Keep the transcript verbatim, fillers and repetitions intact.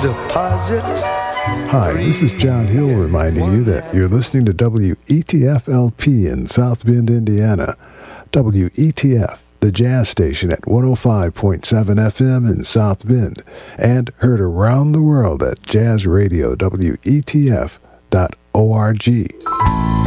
deposit. Hi, this is John Hill reminding you that you're listening to W E T F L P in South Bend, Indiana. W E T F, the jazz station at one oh five point seven F M in South Bend, and heard around the world at jazz radio W E T F dot org.